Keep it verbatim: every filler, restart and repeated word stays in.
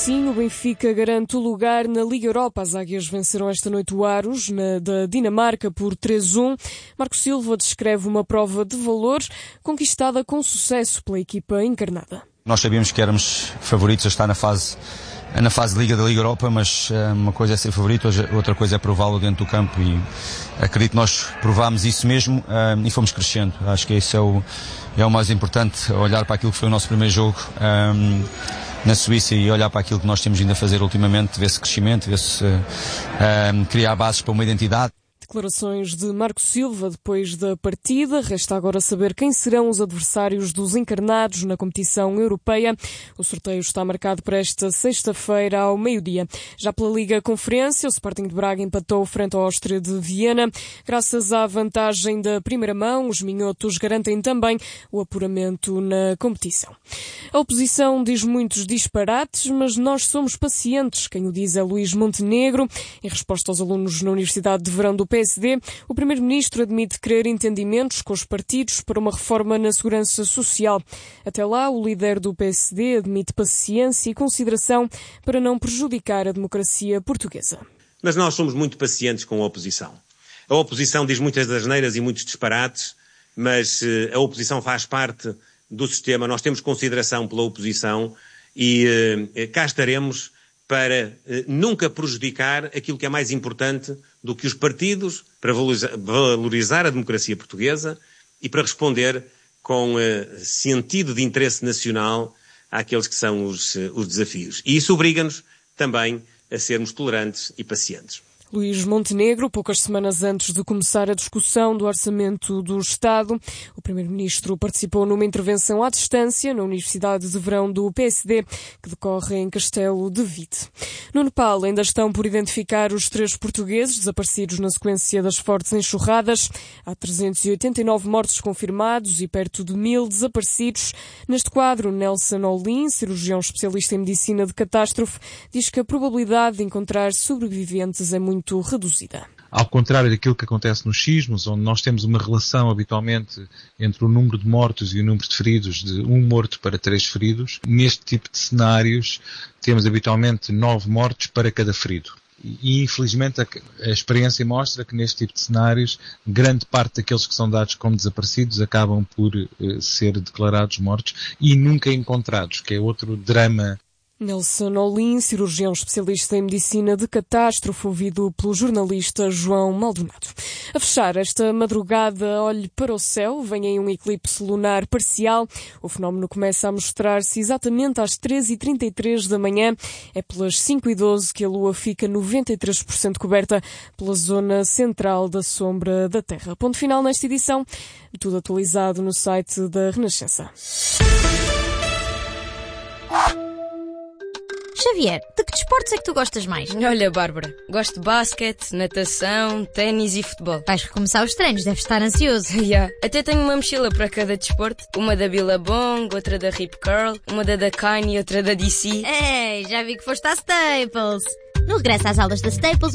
Sim, o Benfica garante o lugar na Liga Europa. As águias venceram esta noite o Aros, na, da Dinamarca, por três a um. Marco Silva descreve uma prova de valor conquistada com sucesso pela equipa encarnada. Nós sabíamos que éramos favoritos a estar na fase, na fase de Liga da Liga Europa, mas uh, uma coisa é ser favorito, outra coisa é prová-lo dentro do campo, e acredito que nós provámos isso mesmo uh, e fomos crescendo. Acho que isso é o, é o mais importante, olhar para aquilo que foi o nosso primeiro jogo um, na Suíça e olhar para aquilo que nós temos vindo a fazer ultimamente, ver-se crescimento, ver-se uh, um, criar bases para uma identidade. Declarações de Marco Silva depois da partida. Resta agora saber quem serão os adversários dos encarnados na competição europeia. O sorteio está marcado para esta sexta-feira ao meio-dia. Já pela Liga Conferência, o Sporting de Braga empatou frente ao Áustria de Viena. Graças à vantagem da primeira mão, os minhotos garantem também o apuramento na competição. A oposição diz muitos disparates, mas nós somos pacientes. Quem o diz é Luís Montenegro. Em resposta aos alunos na Universidade de Verão do P S D, o primeiro-ministro admite querer entendimentos com os partidos para uma reforma na segurança social. Até lá, o líder do P S D admite paciência e consideração para não prejudicar a democracia portuguesa. Mas nós somos muito pacientes com a oposição. A oposição diz muitas asneiras e muitos disparates, mas a oposição faz parte do sistema. Nós temos consideração pela oposição e eh, cá estaremos para eh, nunca prejudicar aquilo que é mais importante do que os partidos, para valorizar, valorizar a democracia portuguesa e para responder com eh, sentido de interesse nacional àqueles que são os, eh, os desafios. E isso obriga-nos também a sermos tolerantes e pacientes. Luís Montenegro, poucas semanas antes de começar a discussão do Orçamento do Estado, o primeiro-ministro participou numa intervenção à distância na Universidade de Verão do P S D, que decorre em Castelo de Vide. No Nepal ainda estão por identificar os três portugueses desaparecidos na sequência das fortes enxurradas. Há trezentos e oitenta e nove mortos confirmados e perto de mil desaparecidos. Neste quadro, Nelson Olin, cirurgião especialista em medicina de catástrofe, diz que a probabilidade de encontrar sobreviventes é muito muito reduzida. Ao contrário daquilo que acontece nos sismos, onde nós temos uma relação habitualmente entre o número de mortos e o número de feridos de um morto para três feridos, neste tipo de cenários temos habitualmente nove mortos para cada ferido. E infelizmente a, a experiência mostra que neste tipo de cenários grande parte daqueles que são dados como desaparecidos acabam por uh, ser declarados mortos e nunca encontrados, que é outro drama. Nelson Olin, cirurgião especialista em medicina de catástrofe, ouvido pelo jornalista João Maldonado. A fechar esta madrugada, olhe para o céu, vem aí um eclipse lunar parcial. O fenómeno começa a mostrar-se exatamente às treze e trinta e três da manhã. É pelas cinco e doze que a Lua fica noventa e três por cento coberta pela zona central da sombra da Terra. Ponto final nesta edição. Tudo atualizado no site da Renascença. Xavier, de que desportos é que tu gostas mais? Olha, Bárbara, gosto de basquete, natação, ténis e futebol. Vais recomeçar os treinos, deves estar ansioso. Yeah. Até tenho uma mochila para cada desporto. Uma da Billabong, outra da Rip Curl, uma da Dakine e outra da D C. Ei, já vi que foste à Staples. No regresso às aulas da Staples,